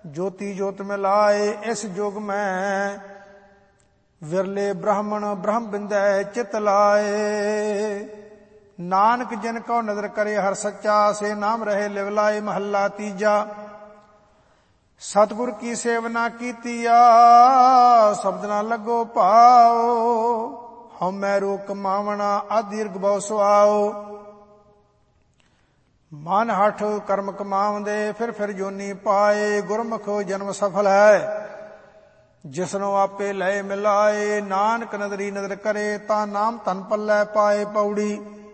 ज्योति ज्योत मिलाए। इस युग में विरले ब्राह्मण ब्रह्म बिंदै चित लाए। नानक जिन को नदर करे हर सच्चा, से नाम रहे लिवलाए। महला तीजा। सतगुर की सेवना कीतिया, शब्द ना लगो पाओ। हमै रो कमावना अदीर्घ बहु सुआओ। मन हठ कर्म कमावंदे, फिर जोनी पाए। गुरमुख जन्म सफल है, जिसनो आपे लय मिलाए। नानक नदरी नदर करे, ता नाम धन पल्लै पाए। पौड़ी।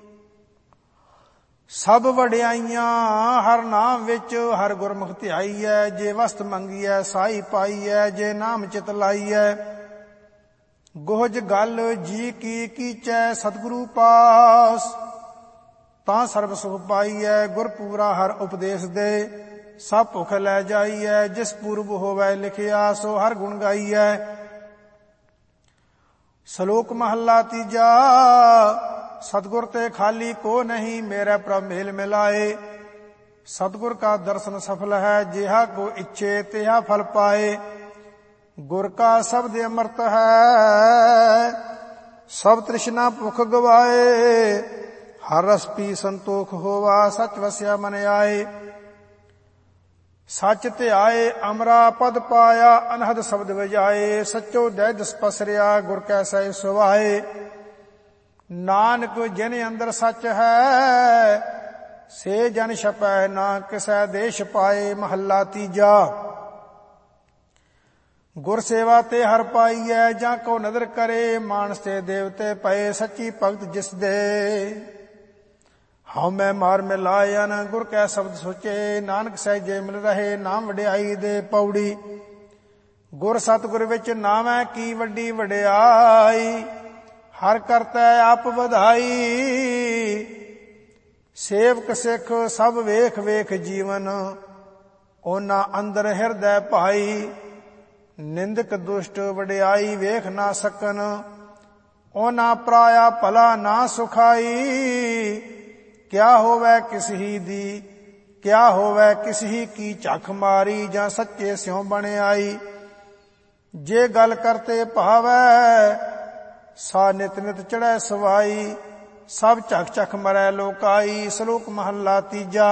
सब वड्याइयां हर नाम विच, हर गुरमुख ध्याई है। जे वस्त मंगी है साई पाई है, जे नाम चित लाई है। गोहज गल जी की कीचै सतगुरु पास, ਤਾਂ ਸਰਬ ਸੁਖ ਪਾਈਐ। ਗੁਰ ਪੂਰਾ ਹਰ ਉਪਦੇਸ਼ ਦੇ, ਸਭ ਭੁਖ ਲੈ ਜਾਈਐ। ਜਿਸ ਪੂਰਬ ਹੋਵੈ ਲਿਖਿਆ, ਸੋ ਹਰ ਗੁਣ ਗਾਈਐ। ਸ਼ਲੋਕ ਮਹੱਲਾ ਤੀਜਾ। सतगुर ते खाली को नहीं, मेरा प्रभ मेल मिलाए। सतगुर का दर्शन सफल है, जेहा को इच्छे तेहा फल पाए। गुर का शब्द अमृत है, सब तृष्णा भुख गवाए। हर रस पी संतोख होवा, सच वस्या मन आए। सच ध्याए अमरा पद पाया, अनहद शब्द बजाए। सचो दय दस पसरिया, गुर कैसा सुभाए। नानक जिन अंदर सच है, से जन छपै ना किसै देश पाए। महला तीजा। गुर सेवा ते हर पाईऐ, जां को नदर करे। मानस ते देवते पए, सच्ची भगत जिस दे। हਉ मैं मार मिलायन, गुर कै शब्द सोचे। नानक सहजे मिल रहे, नाम वड्याई दे। पौड़ी। गुर सतगुर विच नावै की वड्डी वड्याई। हर करतै आप वधाई। सेवक सिख सब वेख वेख जीवन, ओना अंदर हिरदै भाई। निंदक दुष्ट वड्याई वेख ना सकन, ओना पराया भला ना सुखाई। क्या होवै किस ही दी, क्या होवै किस ही की झख मारी। जां सच्चे स्यों बण आई। जे गल करते भावै, सा नित नित चढ़ै सवाई। सब झक झक मरै लोकाई। शलोक महला तीजा।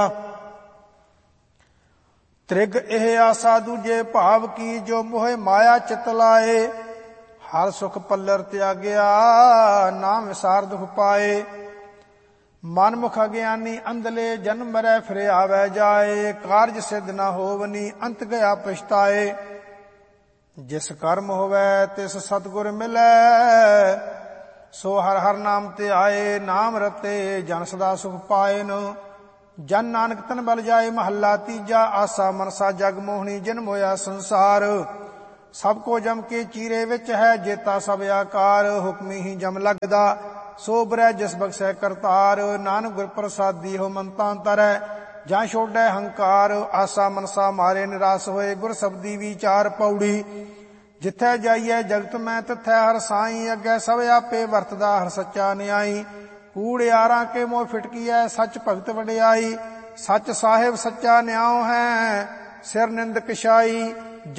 त्रिग एह आसा दूजे भाव की, जो मोह माया चित लाए। हर सुख पल्लर त्यागया, नाम विसार दुख पाए। मनमुख अज्ञानी अंधले, जन्म मरै फिर आवे जाए। कारज सिद्ध न होवनी, अंत गया पछताए। जिस कर्म होवै तिस सतगुर मिलै, सो हर हर नाम ते आए। नाम रते जन सदा सुख पाएन, जन नानक तन बल जाए। महला तीजा। आसा मनसा जग मोहनी, जिन मोया संसार। सब को जम के चीरे विच है, जेता सब आकार। हुक्मी ही जम लगदा, सो बरै जिस बख्शै करतार। नानक गुर प्रसादी हो मनता तरੈ, ਜਾਂ ਛੋੜੈ ਹੰਕਾਰ। ਆਸਾ ਮਨਸਾ ਮਾਰੇ ਨਿਰਾਸ ਹੋਏ, ਗੁਰ ਸਬਦੀ ਵਿਚਾਰ। ਪੌੜੀ। ਜਿੱਥੈ ਜਾਈਐ ਜਗਤ ਮੈਂ, ਤਿੱਥੈ ਹਰ ਸਾਈ। ਅੱਗੇ ਸਭ ਆਪੇ ਵਰਤਦਾ, ਹਰ ਸੱਚਾ ਨਿਆਈ। ਕੂੜਿਆਰਾਂ ਕੇ ਮੋਹ ਫਿਟਕੀਐ, ਸੱਚ ਭਗਤ ਵਡਿਆਈ। ਸੱਚ ਸਾਹਿਬ ਸੱਚਾ ਨਿਆਉ ਹੈ, ਸਿਰ ਨਿੰਦਕ ਛਾਈ।